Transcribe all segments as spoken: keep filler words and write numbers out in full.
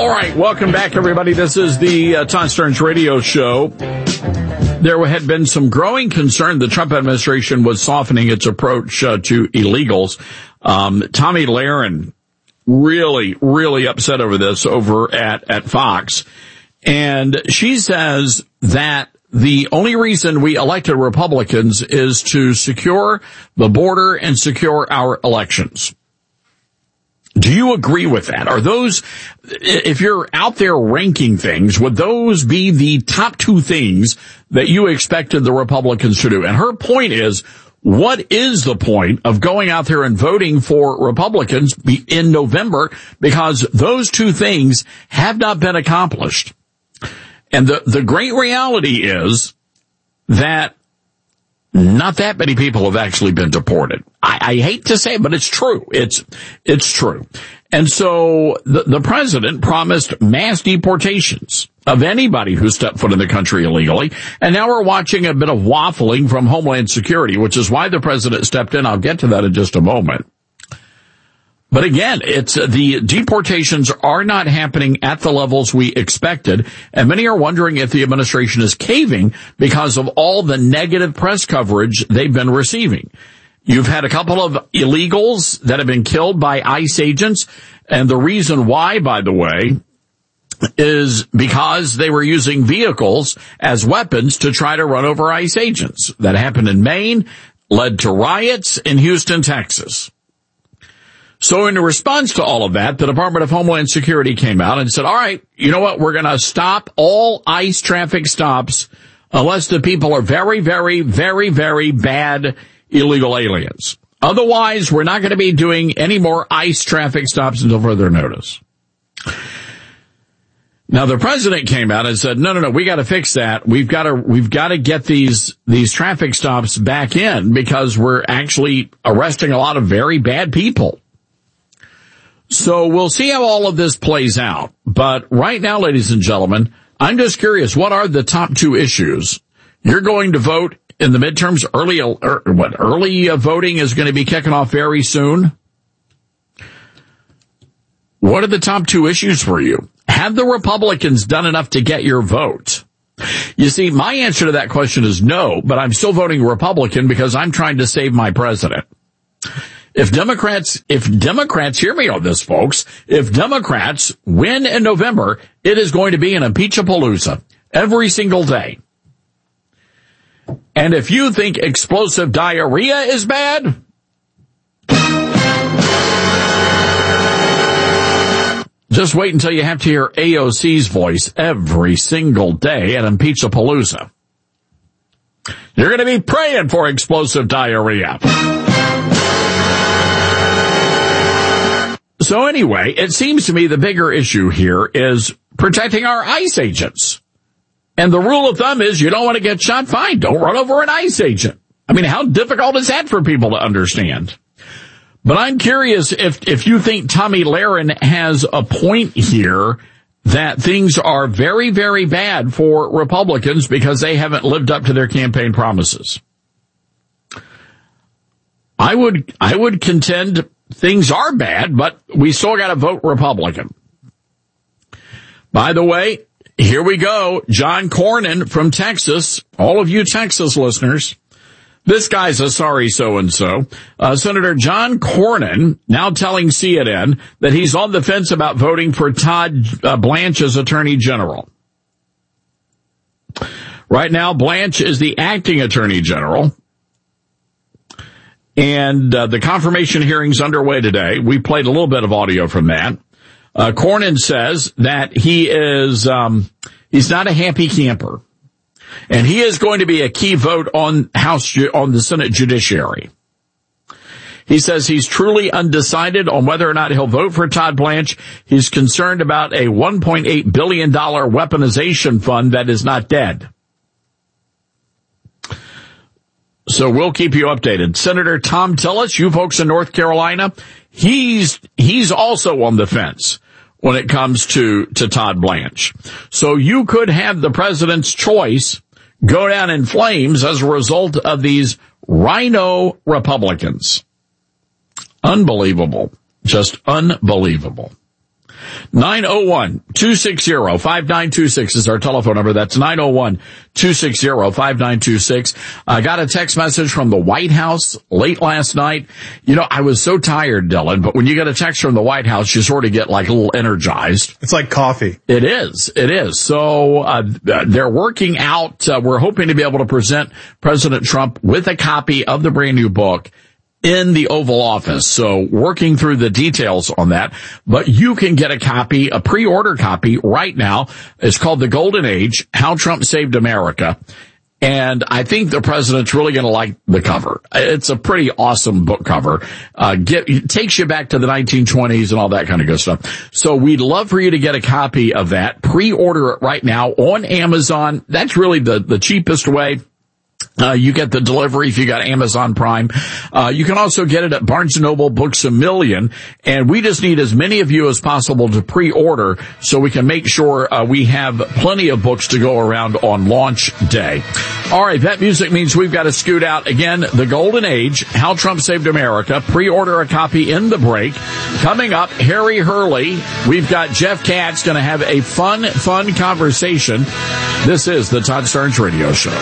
All right, welcome back, everybody. This is the uh, Todd Stearns Radio Show. There had been some growing concern the Trump administration was softening its approach uh, to illegals. Um, Tomi Lahren really, really upset over this over at, at Fox. And she says that the only reason we elected Republicans is to secure the border and secure our elections. Do you agree with that? Are those, if you're out there ranking things, would those be the top two things that you expected the Republicans to do? And her point is, what is the point of going out there and voting for Republicans in November? Because those two things have not been accomplished. And the, the great reality is that not that many people have actually been deported. I, I hate to say it, but it's true. It's, it's true. And so the, the president promised mass deportations of anybody who stepped foot in the country illegally. And now we're watching a bit of waffling from Homeland Security, which is why the president stepped in. I'll get to that in just a moment. But again, it's uh, the deportations are not happening at the levels we expected, and many are wondering if the administration is caving because of all the negative press coverage they've been receiving. You've had a couple of illegals that have been killed by ICE agents, and the reason why, by the way, is because they were using vehicles as weapons to try to run over ICE agents. That happened in Maine, led to riots in Houston, Texas. So in response to all of that, the Department of Homeland Security came out and said, all right, you know what? We're going to stop all ICE traffic stops unless the people are very, very, very, very bad illegal aliens. Otherwise, we're not going to be doing any more ICE traffic stops until further notice. Now, the president came out and said, no, no, no, we got to fix that. We've got to, we've got to get these, these traffic stops back in because we're actually arresting a lot of very bad people. So we'll see how all of this plays out. But right now, ladies and gentlemen, I'm just curious, what are the top two issues? You're going to vote in the midterms. Early, er, what, early uh, voting is going to be kicking off very soon. What are the top two issues for you? Have the Republicans done enough to get your vote? You see, my answer to that question is no, but I'm still voting Republican because I'm trying to save my president. If Democrats, if Democrats, hear me on this, folks, if Democrats win in November, it is going to be an impeach-a-palooza every single day. And if you think explosive diarrhea is bad, just wait until you have to hear A O C's voice every single day at impeach-a-palooza. You're going to be praying for explosive diarrhea. So anyway, it seems to me the bigger issue here is protecting our ICE agents. And the rule of thumb is you don't want to get shot, fine, don't run over an ICE agent. I mean, how difficult is that for people to understand? But I'm curious if, if you think Tomi Lahren has a point here that things are very, very bad for Republicans because they haven't lived up to their campaign promises. I would, I would contend things are bad, but we still got to vote Republican. By the way, here we go. John Cornyn from Texas. All of you Texas listeners, this guy's a sorry so-and-so. Uh, Senator John Cornyn now telling C N N that he's on the fence about voting for Todd uh, Blanche as Attorney General. Right now, Blanche is the acting Attorney General. And uh, the confirmation hearing's underway today. We played a little bit of audio from that. Uh, Cornyn says that he is, um, he's not a happy camper. And he is going to be a key vote on House, on the Senate Judiciary. He says he's truly undecided on whether or not he'll vote for Todd Blanche. He's concerned about a one point eight billion dollars weaponization fund that is not dead. So we'll keep you updated. Senator Tom Tillis, you folks in North Carolina, he's, he's also on the fence when it comes to, to Todd Blanche. So you could have the president's choice go down in flames as a result of these rhino Republicans. Unbelievable. Just unbelievable. nine oh one, two six zero, five nine two six is our telephone number. That's nine oh one, two six zero, five nine two six. I got a text message from the White House late last night. You know, I was so tired, Dylan, but when you get a text from the White House, you sort of get like a little energized. It's like coffee. It is. It is. So, uh, they're working out. Uh, we're hoping to be able to present President Trump with a copy of the brand new book in the Oval Office. So working through the details on that, but you can get a copy, a pre-order copy right now. It's called The Golden Age, How Trump Saved America. And I think the president's really going to like the cover. It's a pretty awesome book cover. Uh, get, it takes you back to the nineteen twenties and all that kind of good stuff. So we'd love for you to get a copy of that. Pre-order it right now on Amazon. That's really the, the cheapest way. Uh, you get the delivery if you got Amazon Prime. Uh, you can also get it at Barnes and Noble, Books A Million. And we just need as many of you as possible to pre-order so we can make sure uh, we have plenty of books to go around on launch day. All right, that music means we've got to scoot out. Again, The Golden Age, How Trump Saved America. Pre-order a copy in the break. Coming up, Harry Hurley. We've got Jeff Katz going to have a fun, fun conversation. This is the Todd Starnes Radio Show.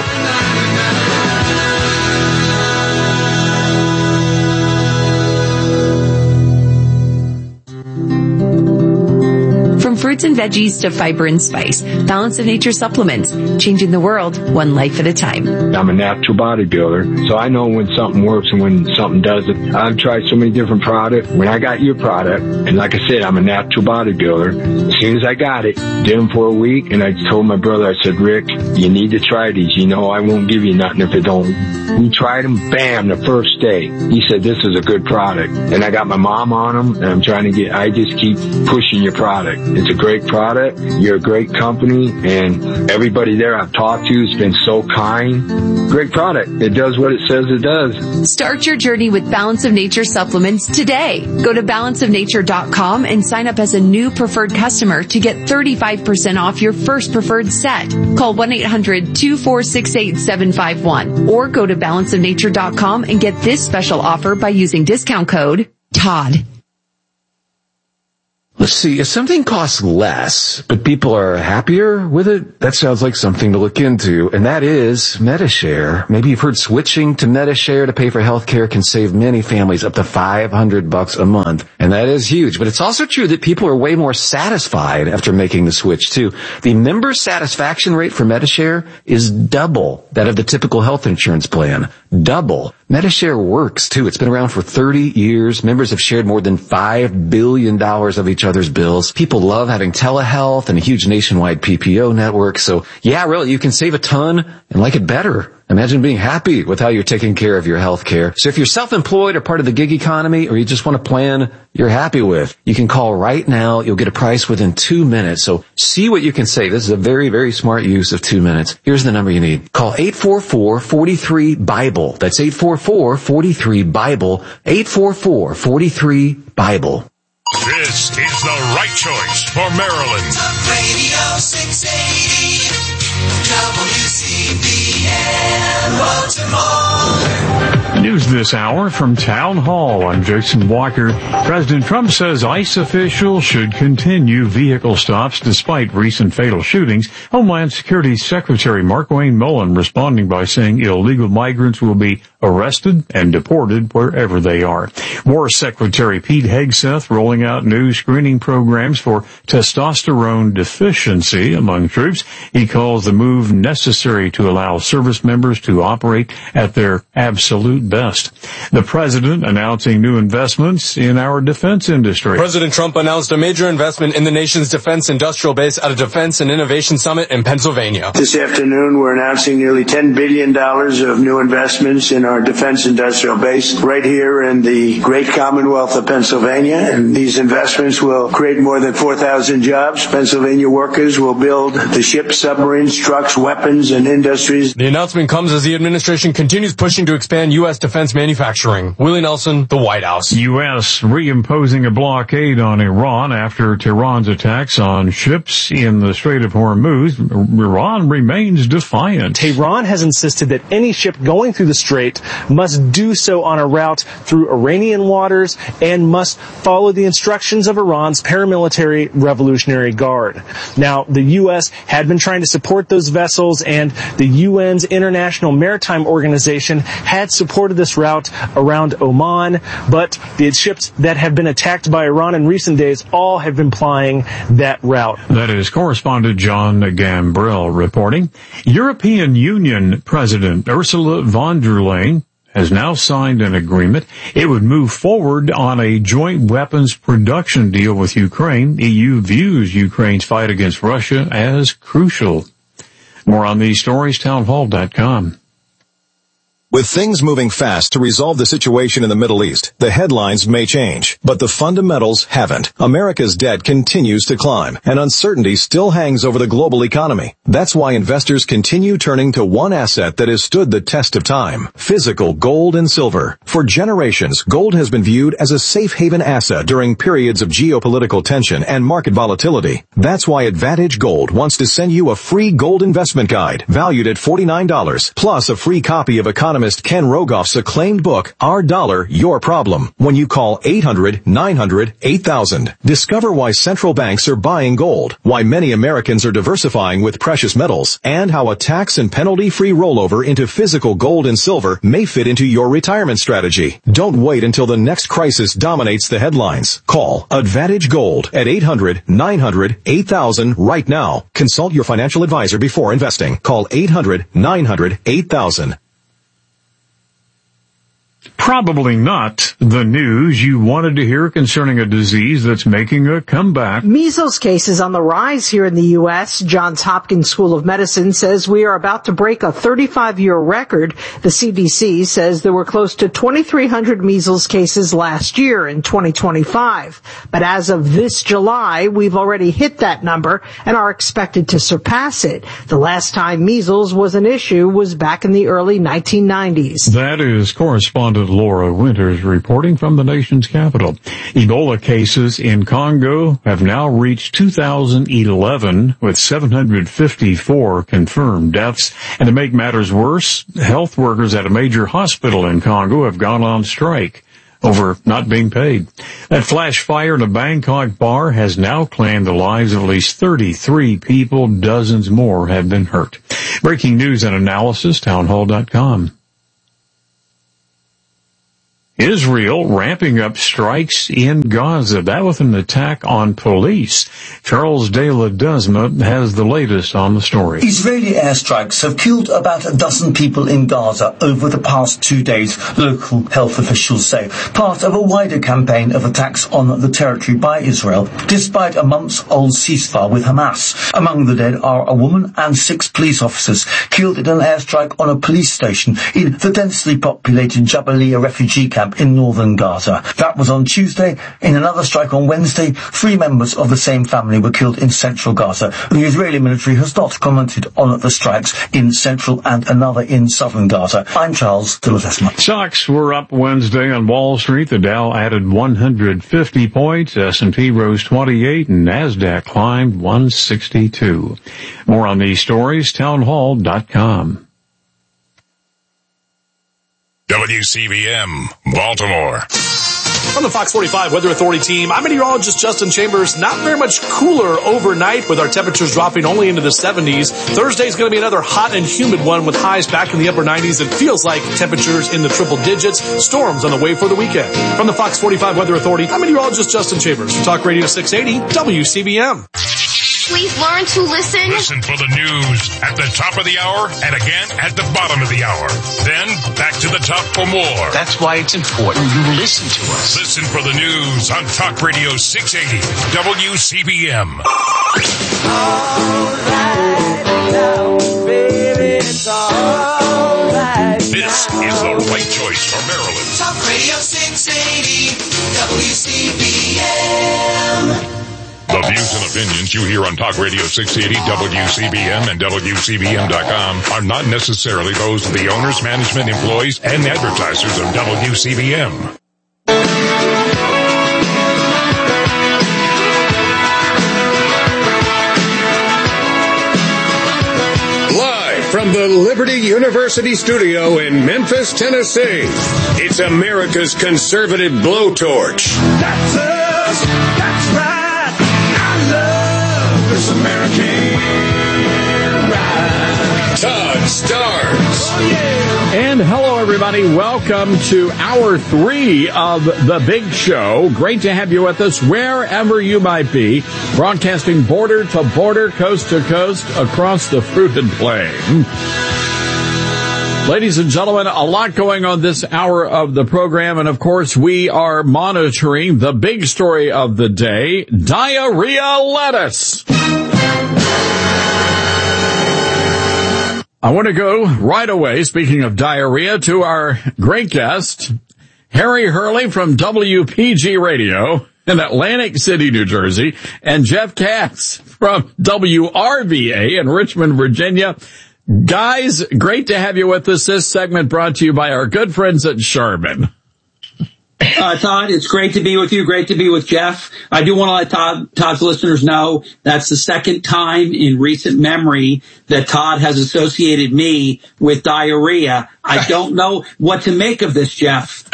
From fruits and veggies to fiber and spice, Balance of Nature supplements, changing the world one life at a time. I'm a natural bodybuilder, so I know when something works and when something doesn't. I've tried so many different products. When I got your product, and like I said, I'm a natural bodybuilder, as soon as I got it, did them for a week, and I told my brother, I said, Rick, you need to try these. You know I won't give you nothing if it don't. We tried them, bam, the first day. He said, this is a good product. And I got my mom on them, and I'm trying to get, I just keep pushing your product. It's a great product. You're a great company, and everybody there I've talked to has been so kind. Great product. It does what it says it does. Start your journey with Balance of Nature supplements today. Go to balance of nature dot com and sign up as a new preferred customer to get thirty-five percent off your first preferred set. Call one eight hundred, two four six eight, seven five one or go to balance of nature dot com and get this special offer by using discount code Todd. Let's see, if something costs less, but people are happier with it, that sounds like something to look into, and that is Medi-Share. Maybe you've heard switching to Medi-Share to pay for healthcare can save many families up to five hundred bucks a month, and that is huge. But it's also true that people are way more satisfied after making the switch, too. The member satisfaction rate for Medi-Share is double that of the typical health insurance plan. Double. Medi-Share works, too. It's been around for thirty years. Members have shared more than five billion dollars of each other's bills. People love having telehealth and a huge nationwide P P O network. So, yeah, really, you can save a ton and like it better. Imagine being happy with how you're taking care of your health care. So if you're self-employed or part of the gig economy, or you just want a plan you're happy with, you can call right now. You'll get a price within two minutes. So see what you can save. This is a very, very smart use of two minutes. Here's the number you need. Call eight four four, four three, BIBLE. That's eight four four, four three, BIBLE. eight four four, four three, BIBLE. This is the right choice for Maryland. Talk Radio six eighty, W C B N Baltimore. News this hour from Town Hall. I'm Jason Walker. President Trump says ICE officials should continue vehicle stops despite recent fatal shootings. Homeland Security Secretary Markwayne Mullin responding by saying illegal migrants will be arrested and deported wherever they are. War Secretary Pete Hegseth rolling out new screening programs for testosterone deficiency among troops. He calls the move necessary to allow service members to operate at their absolute best. The president announcing new investments in our defense industry. President Trump announced a major investment in the nation's defense industrial base at a Defense and Innovation Summit in Pennsylvania. This afternoon, we're announcing nearly ten billion dollars of new investments in our defense industrial base right here in the great Commonwealth of Pennsylvania. And these investments will create more than four thousand jobs. Pennsylvania workers will build the ships, submarines, trucks, weapons, and industries. The announcement comes as the administration continues pushing to expand U S S defense manufacturing. Willie Nelson, the White House. U S reimposing a blockade on Iran after Tehran's attacks on ships in the Strait of Hormuz. Iran remains defiant. Tehran has insisted that any ship going through the strait must do so on a route through Iranian waters and must follow the instructions of Iran's paramilitary Revolutionary Guard. Now, the U S had been trying to support those vessels, and the U N's International Maritime Organization had supported this route around Oman, but the ships that have been attacked by Iran in recent days all have been plying that route. That is correspondent John Gambrell reporting. European Union President Ursula von der Leyen has now signed an agreement. It would move forward on a joint weapons production deal with Ukraine. E U views Ukraine's fight against Russia as crucial. More on these stories, townhall dot com. With things moving fast to resolve the situation in the Middle East, the headlines may change, but the fundamentals haven't. America's debt continues to climb, and uncertainty still hangs over the global economy. That's why investors continue turning to one asset that has stood the test of time: physical gold and silver. For generations, gold has been viewed as a safe haven asset during periods of geopolitical tension and market volatility. That's why Advantage Gold wants to send you a free gold investment guide valued at forty-nine dollars, plus a free copy of economist Ken Rogoff's acclaimed book, Our Dollar, Your Problem, when you call eight hundred, nine hundred, eight thousand. Discover why central banks are buying gold, why many Americans are diversifying with precious metals, and how a tax and penalty-free rollover into physical gold and silver may fit into your retirement strategy. Don't wait until the next crisis dominates the headlines. Call Advantage Gold at eight hundred, nine hundred, eight thousand right now. Consult your financial advisor before investing. Call eight hundred, nine hundred, eight thousand. Probably not the news you wanted to hear concerning a disease that's making a comeback. Measles cases on the rise here in the U S Johns Hopkins School of Medicine says we are about to break a thirty-five-year record. The C D C says there were close to twenty-three hundred measles cases last year in twenty twenty-five. But as of this July, we've already hit that number and are expected to surpass it. The last time measles was an issue was back in the early nineteen nineties. That is correspondent Laura Winters reporting from the nation's capital. Ebola cases in Congo have now reached two thousand eleven, with seven hundred fifty-four confirmed deaths. And to make matters worse, health workers at a major hospital in Congo have gone on strike over not being paid. That flash fire in a Bangkok bar has now claimed the lives of at least thirty-three people. Dozens more have been hurt. Breaking news and analysis, townhall dot com. Israel ramping up strikes in Gaza. That with an attack on police. Charles de la Dusma has the latest on the story. Israeli airstrikes have killed about a dozen people in Gaza over the past two days, local health officials say, part of a wider campaign of attacks on the territory by Israel, despite a months-old ceasefire with Hamas. Among the dead are a woman and six police officers killed in an airstrike on a police station in the densely populated Jabalia refugee camp in northern Gaza. That was on Tuesday. In another strike on Wednesday, three members of the same family were killed in central Gaza. The Israeli military has not commented on the strikes in central and another in southern Gaza. I'm Charles de la Dusma. Stocks were up Wednesday on Wall Street. The Dow added one hundred fifty points, S and P rose twenty-eight, and NASDAQ climbed one sixty-two. More on these stories, townhall dot com. W C B M, Baltimore. From the Fox forty-five Weather Authority team, I'm meteorologist Justin Chambers. Not very much cooler overnight with our temperatures dropping only into the seventies. Thursday's going to be another hot and humid one with highs back in the upper nineties. It feels like temperatures in the triple digits. Storms on the way for the weekend. From the Fox forty-five Weather Authority, I'm meteorologist Justin Chambers. Talk Radio six eighty W C B M. Please learn to listen. Listen for the news at the top of the hour and again at the bottom of the hour. Then back to the top for more. That's why it's important you listen to us. Listen for the news on Talk Radio six eighty W C B M. All right now, baby, it's all right. This is the right choice for Maryland. Talk Radio six eighty W C B M. The views views and opinions you hear on Talk Radio six eighty, W C B M, and W C B M dot com are not necessarily those of the owners, management, employees, and advertisers of W C B M. From the Liberty University studio in Memphis, Tennessee, it's America's conservative blowtorch. That's us. That's right. I love this American ride. Todd Starnes. Oh, yeah. And hello, everybody. Welcome to hour three of The Big Show. Great to have you with us wherever you might be. Broadcasting border to border, coast to coast, across the fruited plain. Ladies and gentlemen, a lot going on this hour of the program. And, of course, we are monitoring the big story of the day, diarrhea lettuce. I want to go right away, speaking of diarrhea, to our great guest, Harry Hurley from W P G Radio in Atlantic City, New Jersey, and Jeff Katz from W R V A in Richmond, Virginia. Guys, great to have you with us. This segment brought to you by our good friends at Sherman. Uh, Todd, it's great to be with you. Great to be with Jeff. I do want to let Todd, Todd's listeners know that's the second time in recent memory that Todd has associated me with diarrhea. I don't know what to make of this, Jeff.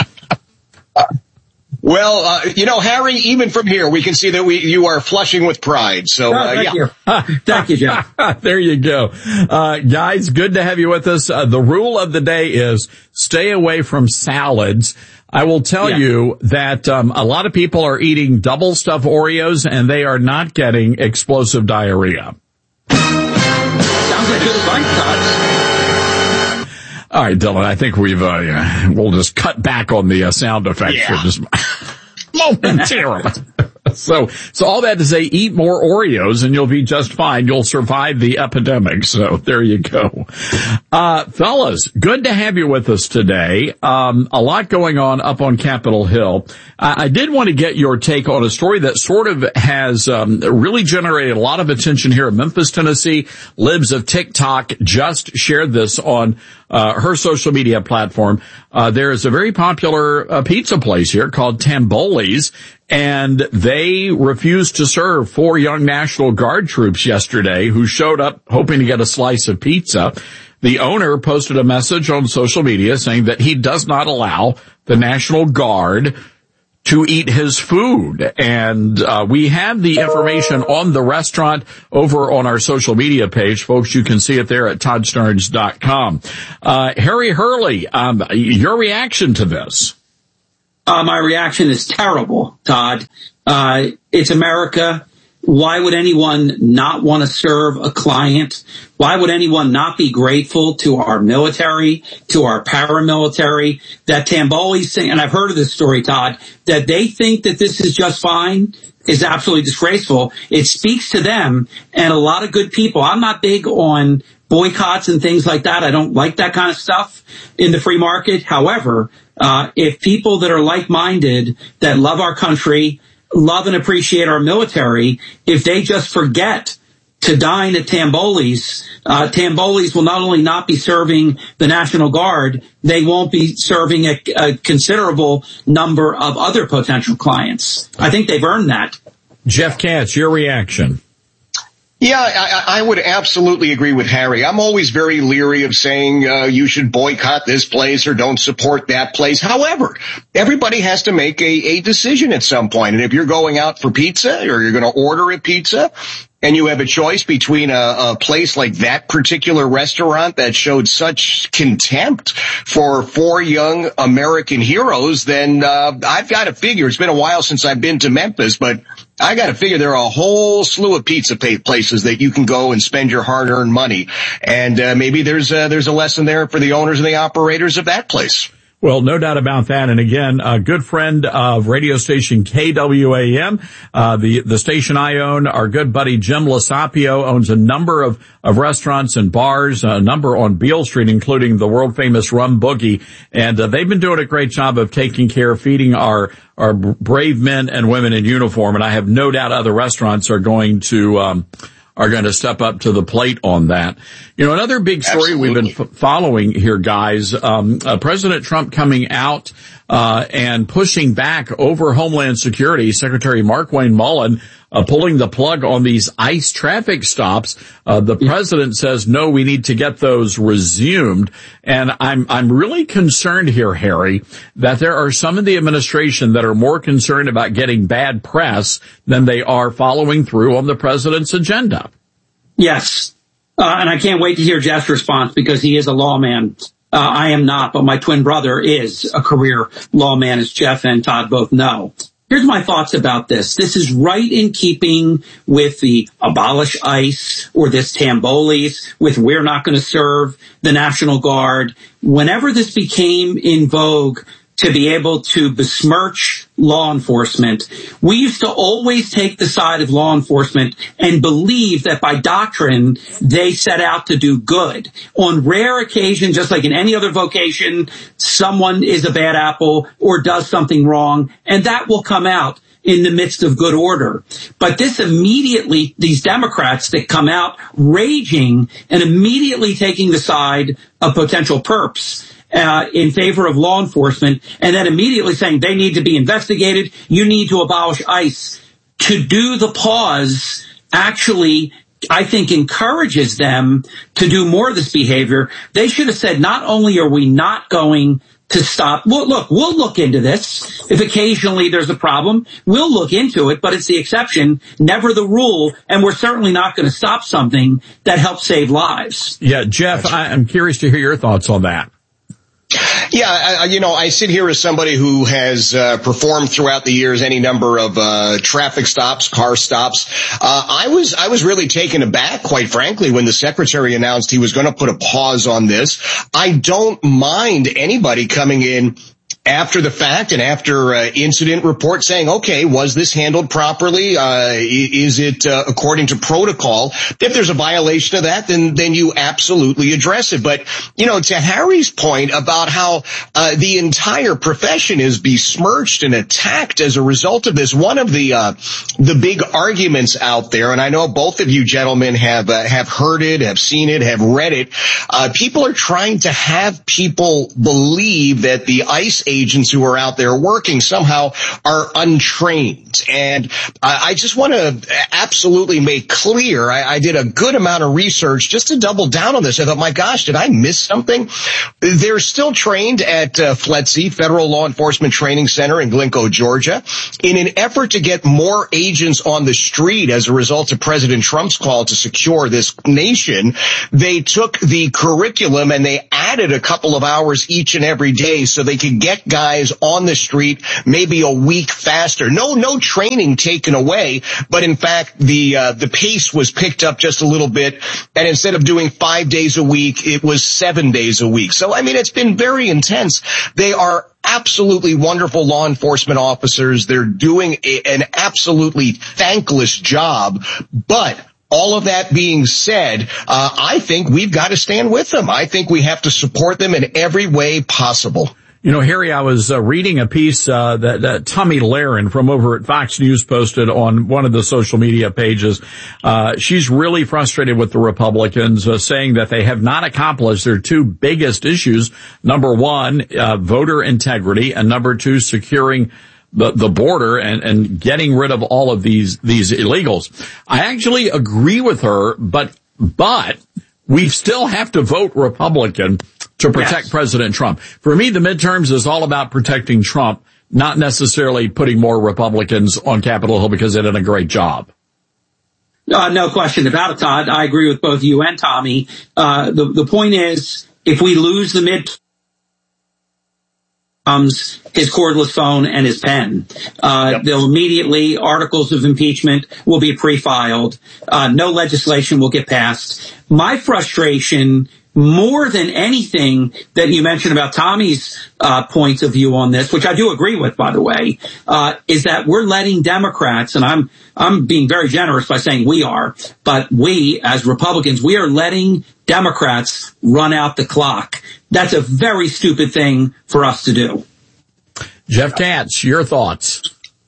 Well, uh, you know, Harry, even from here, we can see that we you are flushing with pride. So, uh, oh, thank yeah. you. Thank you, Jeff. There you go. Uh, guys, good to have you with us. Uh, the rule of the day is stay away from salads. I will tell yeah. you that um, a lot of people are eating double stuffed Oreos and they are not getting explosive diarrhea. Sounds like good advice, Todd. All right, Dylan, I think we've, uh, yeah, we'll just cut back on the uh, sound effects yeah. for just momentarily. So, so all that to say, eat more Oreos and you'll be just fine. You'll survive the epidemic. So there you go. Uh, fellas, good to have you with us today. Um, a lot going on up on Capitol Hill. I, I did want to get your take on a story that sort of has, um, really generated a lot of attention here in Memphis, Tennessee. Libs of TikTok just shared this on, uh, her social media platform. Uh, there is a very popular uh, pizza place here called Tamboli's. And they refused to serve four young National Guard troops yesterday who showed up hoping to get a slice of pizza. The owner posted a message on social media saying that he does not allow the National Guard to eat his food. And uh, we have the information on the restaurant over on our social media page. Folks, you can see it there at todd starnes dot com. Uh, Harry Hurley, um, your reaction to this? Uh, my reaction is terrible, Todd. Uh, it's America. Why would anyone not want to serve a client? Why would anyone not be grateful to our military, to our paramilitary? That Tamboli's thing, and I've heard of this story, Todd, that they think that this is just fine is absolutely disgraceful. It speaks to them and a lot of good people. I'm not big on boycotts and things like that. I don't like that kind of stuff in the free market. However, uh, if people that are like-minded, that love our country, love and appreciate our military, if they just forget to dine at Tamboli's, uh, Tamboli's will not only not be serving the National Guard, they won't be serving a, a considerable number of other potential clients. I think they've earned that. Jeff Katz, your reaction? Yeah, I, I would absolutely agree with Harry. I'm always very leery of saying uh, you should boycott this place or don't support that place. However, everybody has to make a, a decision at some point. And if you're going out for pizza or you're going to order a pizza and you have a choice between a, a place like that particular restaurant that showed such contempt for four young American heroes, then uh, I've got to figure, it's been a while since I've been to Memphis, but I got to figure there are a whole slew of pizza places that you can go and spend your hard-earned money. And uh, maybe there's a, there's a lesson there for the owners and the operators of that place. Well, no doubt about that. And again, a good friend of radio station K W A M, uh, the, the station I own, our good buddy Jim Lasapio owns a number of, of restaurants and bars, a number on Beale Street, including the world famous Rum Boogie. And uh, they've been doing a great job of taking care, feeding our, our brave men and women in uniform. And I have no doubt other restaurants are going to, um, are going to step up to the plate on that. You know, another big story Absolutely. we've been f- following here, guys, um, uh, President Trump coming out, uh, and pushing back over Homeland Security, Secretary Markwayne Mullin, uh, pulling the plug on these ICE traffic stops. Uh, the president says, no, we need to get those resumed. And I'm, I'm really concerned here, Harry, that there are some in the administration that are more concerned about getting bad press than they are following through on the president's agenda. Yes. Uh, and I can't wait to hear Jeff's response because he is a lawman. Uh, I am not, but my twin brother is a career lawman, as Jeff and Todd both know. Here's my thoughts about this. This is right in keeping with the abolish ICE or this Tambolis with we're not going to serve the National Guard. Whenever this became in vogue to be able to besmirch law enforcement, we used to always take the side of law enforcement and believe that by doctrine they set out to do good. On rare occasions, just like in any other vocation, someone is a bad apple or does something wrong, and that will come out in the midst of good order. But this immediately, these Democrats that come out raging and immediately taking the side of potential perps, Uh, in favor of law enforcement, and then immediately saying they need to be investigated, you need to abolish ICE. To do the pause actually, I think, encourages them to do more of this behavior. They should have said, not only are we not going to stop, well, look, we'll look into this. If occasionally there's a problem, we'll look into it, but it's the exception, never the rule, and we're certainly not going to stop something that helps save lives. Yeah, Jeff, I, I'm curious to hear your thoughts on that. Yeah, I, you know, I sit here as somebody who has uh, performed throughout the years any number of uh traffic stops, car stops. Uh I was I was really taken aback, quite frankly, when the secretary announced he was going to put a pause on this. I don't mind anybody coming in after the fact and after uh, incident report saying, okay, was this handled properly? Uh, is it uh, according to protocol? If there's a violation of that, then, then you absolutely address it. But, you know, to Harry's point about how uh, the entire profession is besmirched and attacked as a result of this, one of the, uh, the big arguments out there, and I know both of you gentlemen have, uh, have heard it, have seen it, have read it, uh, people are trying to have people believe that the ICE agents who are out there working somehow are untrained. And uh, I just want to absolutely make clear, I, I did a good amount of research just to double down on this. I thought, my gosh, did I miss something? They're still trained at uh, F L E T C, Federal Law Enforcement Training Center in Glencoe, Georgia. In an effort to get more agents on the street as a result of President Trump's call to secure this nation, they took the curriculum and they added a couple of hours each and every day so they could get guys on the street maybe a week faster. No, no training taken away, but in fact, the, uh, the pace was picked up just a little bit. And instead of doing five days a week, it was seven days a week. So, I mean, it's been very intense. They are absolutely wonderful law enforcement officers. They're doing a, an absolutely thankless job, but all of that being said, uh, I think we've got to stand with them. I think we have to support them in every way possible. You know, Harry, I was uh, reading a piece uh, that, that Tommy Lahren from over at Fox News posted on one of the social media pages. Uh, she's really frustrated with the Republicans, uh, saying that they have not accomplished their two biggest issues. Number one, uh, voter integrity, and number two, securing the, the border and, and getting rid of all of these, these illegals. I actually agree with her, but, but we still have to vote Republican to protect yes. President Trump. For me, the midterms is all about protecting Trump, not necessarily putting more Republicans on Capitol Hill because they did a great job. Uh, no question about it, Todd. I agree with both you and Tommy. Uh, the, the point is, if we lose the midterms, comes his cordless phone and his pen. Uh, yep. They'll immediately, articles of impeachment will be pre-filed. Uh, no legislation will get passed. My frustration more than anything that you mentioned about Tommy's uh, points of view on this, which I do agree with, by the way, uh, is that we're letting Democrats, and I'm I'm being very generous by saying we are, but we as Republicans, we are letting Democrats run out the clock. That's a very stupid thing for us to do. Jeff Katz, your thoughts?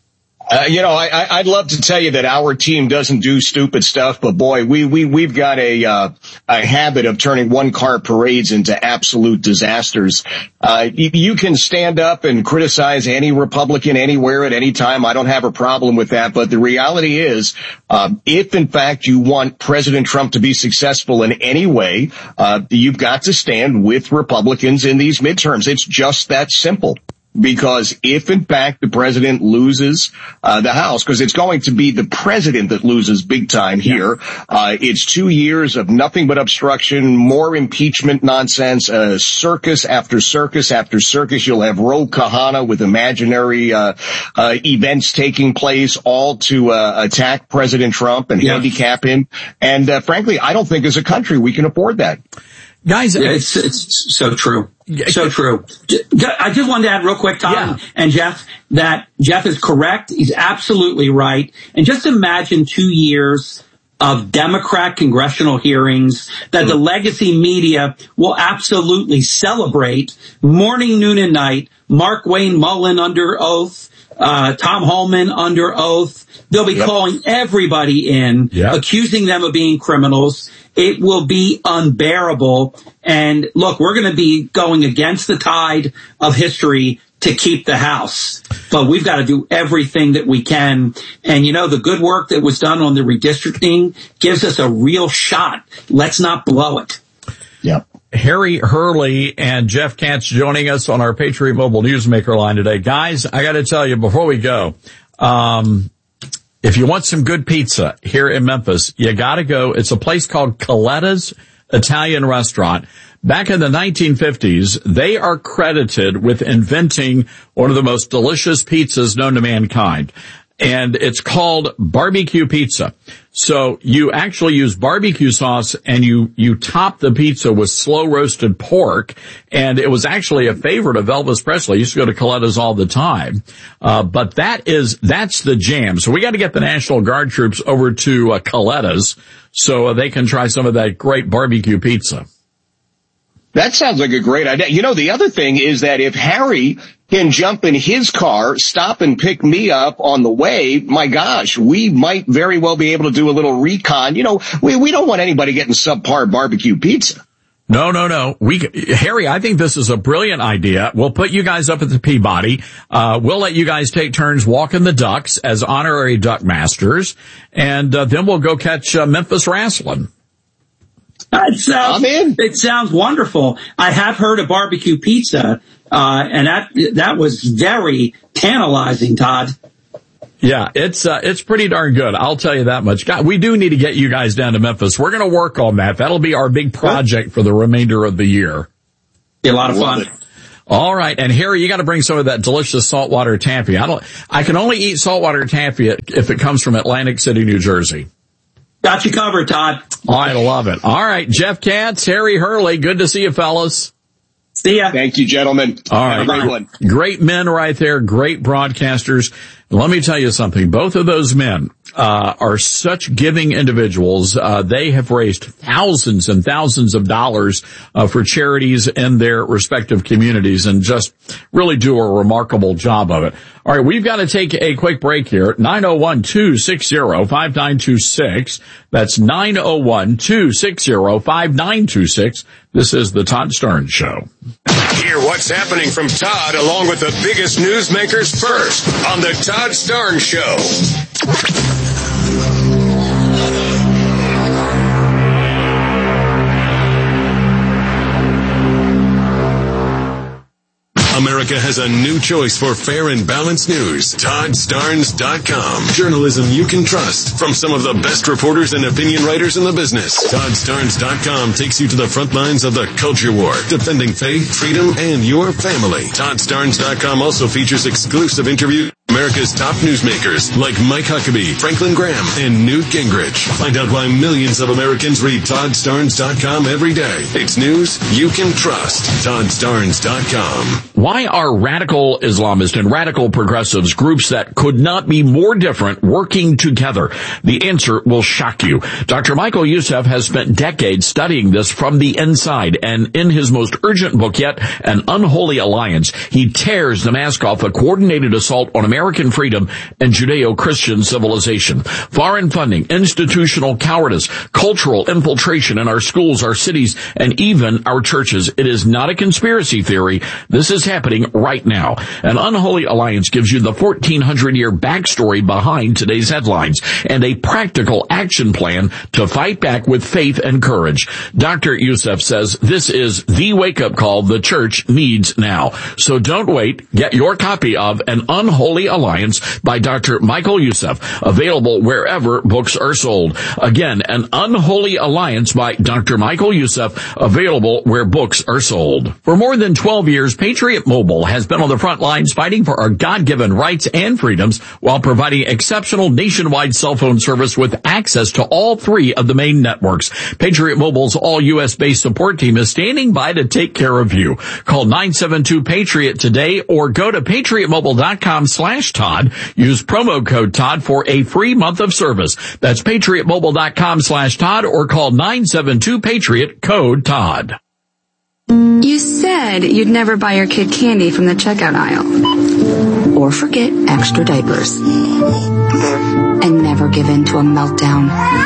Uh, you know, I, I'd love to tell you that our team doesn't do stupid stuff, but boy, we, we, we've got a, uh, a habit of turning one-car parades into absolute disasters. Uh, you, you can stand up and criticize any Republican anywhere at any time. I don't have a problem with that, but the reality is, um, if in fact you want President Trump to be successful in any way, uh, you've got to stand with Republicans in these midterms. It's just that simple. Because if, in fact, the president loses uh the House, because it's going to be the president that loses big time here, uh it's two years of nothing but obstruction, more impeachment nonsense, uh circus after circus after circus. You'll have Ro Khanna with imaginary uh, uh events taking place, all to uh attack President Trump and yeah. handicap him. And uh, frankly, I don't think as a country we can afford that. Guys, yeah, it's, it's so true. So true. I just wanted to add real quick, Tom yeah. and Jeff, that Jeff is correct. He's absolutely right. And just imagine two years of Democrat congressional hearings that the legacy media will absolutely celebrate morning, noon, and night. Mark Wayne Mullen under oath. Uh, Tom Holman under oath. They'll be yep. calling everybody in, yep. accusing them of being criminals. It will be unbearable. And look, we're going to be going against the tide of history to keep the House. But we've got to do everything that we can. And, you know, the good work that was done on the redistricting gives us a real shot. Let's not blow it. Yep. Harry Hurley and Jeff Katz joining us on our Patriot Mobile Newsmaker line today. Guys, I got to tell you before we go, um, if you want some good pizza here in Memphis, you got to go. It's a place called Coletta's Italian Restaurant. Back in the nineteen fifties, they are credited with inventing one of the most delicious pizzas known to mankind. And it's called barbecue pizza. So you actually use barbecue sauce and you, you top the pizza with slow roasted pork. And it was actually a favorite of Elvis Presley. He used to go to Coletta's all the time. Uh, but that is, that's the jam. So we got to get the National Guard troops over to uh, Coletta's so uh, they can try some of that great barbecue pizza. That sounds like a great idea. You know, the other thing is that if Harry can jump in his car, stop and pick me up on the way, my gosh, we might very well be able to do a little recon. You know, we, we don't want anybody getting subpar barbecue pizza. No, no, no. We, Harry, I think this is a brilliant idea. We'll put you guys up at the Peabody. Uh, we'll let you guys take turns walking the ducks as honorary duck masters. And uh, then we'll go catch uh, Memphis wrestling. It sounds, it sounds wonderful. I have heard of barbecue pizza, uh, and that, that was very tantalizing, Todd. Yeah, it's, uh, it's pretty darn good. I'll tell you that much. God, we do need to get you guys down to Memphis. We're going to work on that. That'll be our big project for the remainder of the year. Be a lot of fun. All right. And Harry, you got to bring some of that delicious saltwater taffy. I don't, I can only eat saltwater taffy if it comes from Atlantic City, New Jersey. Got you covered, Todd. I love it. All right, Jeff Katz, Harry Hurley, good to see you, fellas. See ya. Thank you, gentlemen. All right. Have a great one. Great men right there, great broadcasters. Let me tell you something. Both of those men uh are such giving individuals. Uh They have raised thousands and thousands of dollars uh for charities in their respective communities and just really do a remarkable job of it. All right, we've got to take a quick break here. nine oh one, two six zero, five nine two six. That's nine oh one, two six zero, five nine two six. This is the Todd Starnes Show. Hear what's happening from Todd along with the biggest newsmakers first on the Todd Starnes Show. America has a new choice for fair and balanced news. Todd Starnes dot com. Journalism you can trust from some of the best reporters and opinion writers in the business. Todd Starnes dot com takes you to the front lines of the culture war, defending faith, freedom, and your family. Todd Starnes dot com also features exclusive interviews America's top newsmakers like Mike Huckabee, Franklin Graham, and Newt Gingrich. Find out why millions of Americans read Todd Starnes dot com every day. It's news you can trust. Todd Starnes dot com. Why are radical Islamists and radical progressives, groups that could not be more different, working together? The answer will shock you. Doctor Michael Youssef has spent decades studying this from the inside, and in his most urgent book yet, An Unholy Alliance, he tears the mask off a coordinated assault on American freedom and Judeo-Christian civilization. Foreign funding, institutional cowardice, cultural infiltration in our schools, our cities, and even our churches. It is not a conspiracy theory. This is happening right now. An Unholy Alliance gives you the fourteen hundred year backstory behind today's headlines and a practical action plan to fight back with faith and courage. Doctor Youssef says this is the wake-up call the church needs now. So don't wait. Get your copy of An Unholy Alliance by Doctor Michael Youssef, available wherever books are sold. Again, An Unholy Alliance by Doctor Michael Youssef, available where books are sold. For more than twelve years, Patriot Mobile has been on the front lines fighting for our God-given rights and freedoms while providing exceptional nationwide cell phone service with access to all three of the main networks. Patriot Mobile's all-U S based support team is standing by to take care of you. Call nine seven two PATRIOT today or go to patriot mobile dot com slash Todd. Use promo code Todd for a free month of service. That's patriot mobile dot com slash Todd or call nine seven two PATRIOT, code Todd. You said you'd never buy your kid candy from the checkout aisle. Or forget extra diapers. And never give in to a meltdown.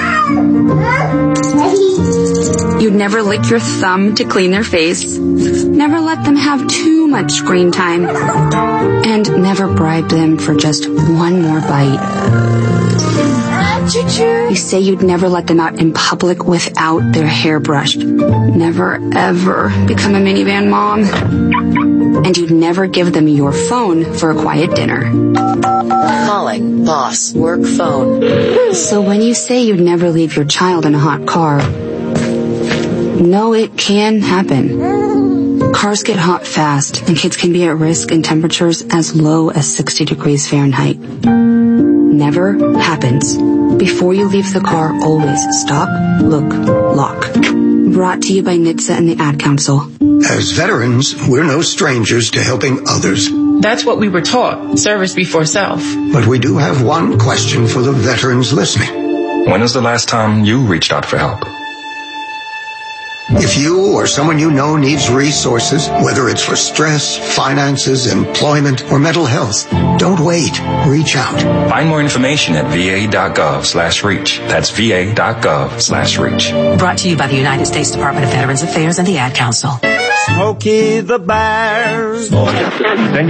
You'd never lick your thumb to clean their face. Never let them have too much screen time. And never bribe them for just one more bite. You say you'd never let them out in public without their hair brushed. Never, ever become a minivan mom. And you'd never give them your phone for a quiet dinner. Calling boss work phone. So when you say you'd never leave your child in a hot car, no, it can happen. Cars get hot fast, and kids can be at risk in temperatures as low as sixty degrees Fahrenheit. Never happens. Before you leave the car, always stop, look, lock. Brought to you by N H T S A and the Ad Council. As veterans, we're no strangers to helping others. That's what we were taught, service before self. But we do have one question for the veterans listening. When was the last time you reached out for help? If you or someone you know needs resources, whether it's for stress, finances, employment, or mental health, don't wait. Reach out. Find more information at va.gov slash reach. That's va.gov slash reach. Brought to you by the United States Department of Veterans Affairs and the Ad Council. Smokey the Bear.